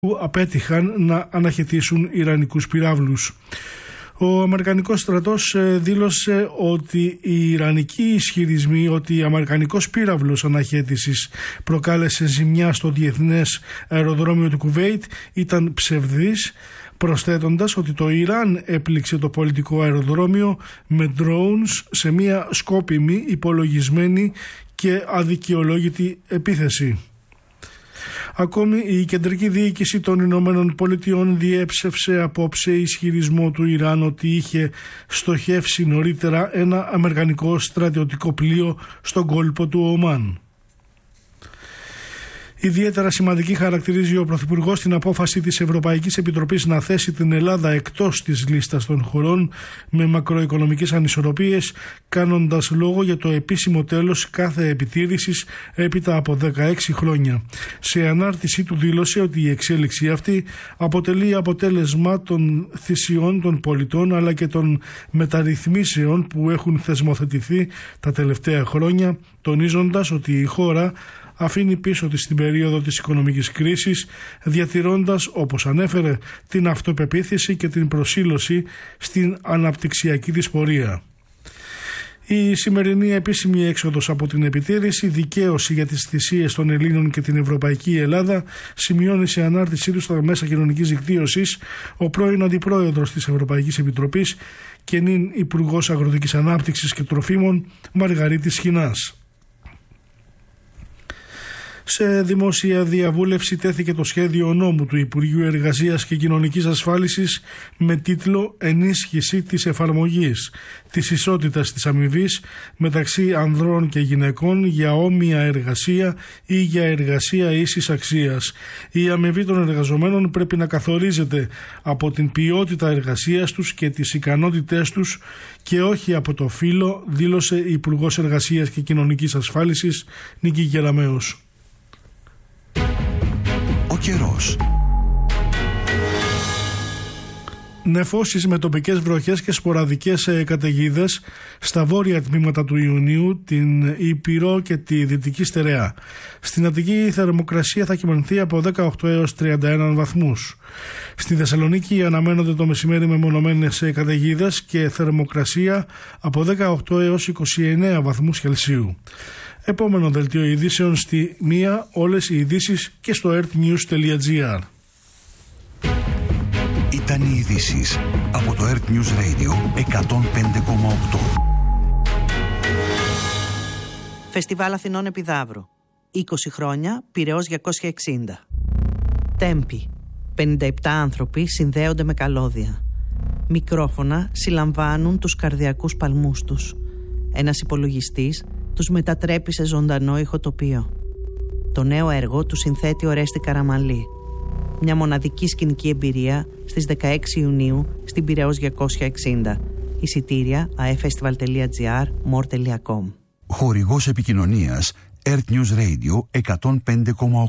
που απέτυχαν να αναχαιτήσουν Ιρανικούς πυράβλους. Ο Αμερικανικός στρατός δήλωσε ότι οι Ιρανικοί ισχυρισμοί ότι ο Αμερικανικός πύραυλος αναχαίτησης προκάλεσε ζημιά στο διεθνές αεροδρόμιο του Κουβέιτ ήταν ψευδής, προσθέτοντας ότι το Ιράν έπληξε το πολιτικό αεροδρόμιο με drones σε μια σκόπιμη, υπολογισμένη και αδικαιολόγητη επίθεση. Ακόμη η κεντρική διοίκηση των Ηνωμένων Πολιτειών διέψευσε απόψε ισχυρισμό του Ιράν ότι είχε στοχεύσει νωρίτερα ένα αμερικανικό στρατιωτικό πλοίο στον κόλπο του Ομάν. Ιδιαίτερα σημαντική χαρακτηρίζει ο Πρωθυπουργός την απόφαση της Ευρωπαϊκής Επιτροπής να θέσει την Ελλάδα εκτός της λίστας των χωρών με μακροοικονομικές ανισορροπίες, κάνοντας λόγο για το επίσημο τέλος κάθε επιτήρησης έπειτα από 16 χρόνια. Σε ανάρτησή του δήλωσε ότι η εξέλιξη αυτή αποτελεί αποτέλεσμα των θυσιών των πολιτών αλλά και των μεταρρυθμίσεων που έχουν θεσμοθετηθεί τα τελευταία χρόνια, τονίζοντας ότι η χώρα αφήνει πίσω της την περίοδο της οικονομικής κρίσης, διατηρώντας, όπως ανέφερε, την αυτοπεποίθηση και την προσήλωση στην αναπτυξιακή της πορεία. Η σημερινή επίσημη έξοδος από την επιτήρηση, δικαίωση για τις θυσίες των Ελλήνων και την Ευρωπαϊκή Ελλάδα, σημειώνει σε ανάρτησή του στα μέσα κοινωνικής δικτύωσης ο πρώην Αντιπρόεδρος της Ευρωπαϊκής Επιτροπής και νυν Υπουργός Αγροτικής Ανάπτυξης και Τροφίμων Μαργαρίτης Σχοινάς. Σε δημόσια διαβούλευση τέθηκε το σχέδιο νόμου του Υπουργείου Εργασίας και Κοινωνικής Ασφάλισης με τίτλο «Ενίσχυση της εφαρμογής της ισότητας της αμοιβής μεταξύ ανδρών και γυναικών για όμοια εργασία ή για εργασία ίσης αξίας. Η αμοιβή των εργαζομένων πρέπει να καθορίζεται από την ποιότητα εργασίας τους και τις ικανότητές τους και όχι από το φύλο», δήλωσε η Υπουργός Εργασίας και Κοινωνικής Ασφάλισης Νίκη Γεραμέως. Ο καιρός. Νεφώσεις με τοπικές βροχές και σποραδικές καταιγίδες στα βόρεια τμήματα του Ιουνίου, την Ήπειρο και τη Δυτική Στερεά. Στην Αττική η θερμοκρασία θα κυμανθεί από 18 έως 31 βαθμούς. Στη Θεσσαλονίκη αναμένονται το μεσημέρι μεμονωμένες καταιγίδες και θερμοκρασία από 18 έως 29 βαθμούς Κελσίου. Επόμενο δελτίο ειδήσεων στη 1, όλες οι ειδήσεις και στο earthnews.gr. Ήταν οι ειδήσεις από το Earth News Radio 105,8. Φεστιβάλ Αθηνών Επιδαύρου. 20 χρόνια, Πειραιώς 260. Τέμπη. 57 άνθρωποι συνδέονται με καλώδια. Μικρόφωνα συλλαμβάνουν τους καρδιακούς παλμούς τους. Ένας υπολογιστής τους μετατρέπει σε ζωντανό ηχοτοπίο. Το νέο έργο του συνθέτει ο Ρέστη Καραμαλή. Μια μοναδική σκηνική εμπειρία στις 16 Ιουνίου στην Πειραιώς 260. Εισιτήρια aefestival.gr, more.com. Χορηγός επικοινωνίας Earth News Radio 105,8.